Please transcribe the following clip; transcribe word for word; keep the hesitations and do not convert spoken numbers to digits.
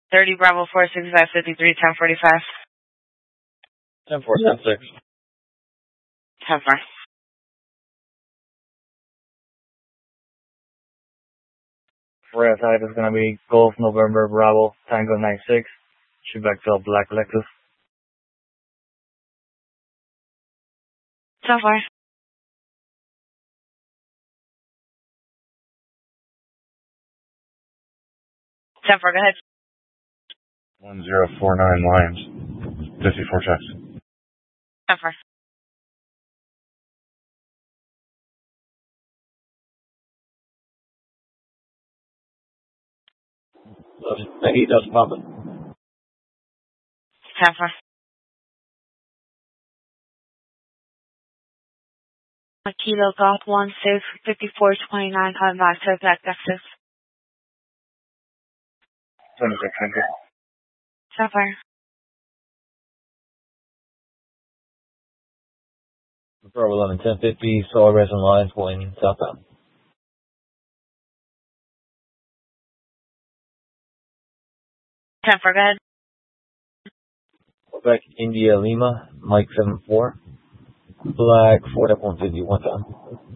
thirty Bravo four six five fifty-three ten forty-five. ten four seven six. ten four. Red type is going to be Golf November Bravo Tango nine six. Shoot back to a black Lexus. ten four. ten four, go ahead. one zero four nine Lions. fifty-four checks. ten four. He does pop it. ten four. Kilo Golf one six fifty-four twenty-nine coming back to Black Lexus. twenty-six, thank you. ten four. Bravo eleven ten fifty, Solid Resin Lines going southbound. ten four, go ahead. Quebec India Lima, Mike seven four. Black Ford F one fifty, one time.